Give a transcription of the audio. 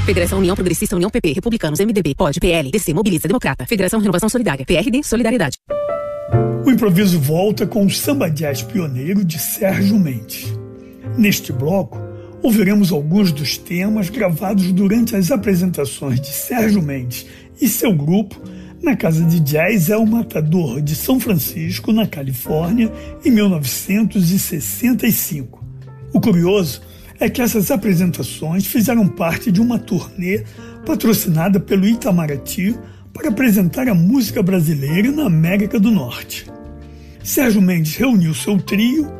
Federação União Progressista, União PP, Republicanos, MDB, POD, PL, DC, Mobiliza, Democrata. Federação Renovação Solidária, PRD, Solidariedade. O improviso volta com o samba jazz pioneiro de Sérgio Mendes. Neste bloco, ouviremos alguns dos temas gravados durante as apresentações de Sérgio Mendes e seu grupo na Casa de Jazz El Matador de São Francisco, na Califórnia, em 1965. O curioso é que essas apresentações fizeram parte de uma turnê patrocinada pelo Itamaraty para apresentar a música brasileira na América do Norte. Sérgio Mendes reuniu seu trio